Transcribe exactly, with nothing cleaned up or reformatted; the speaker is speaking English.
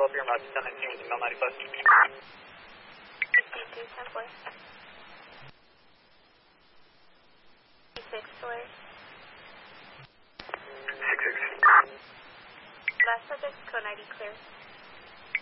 Control three, Roger ten nineteen with the Mel ninety-five. fifty-two, ten four. six four. six six. Last subject, code ninety clear.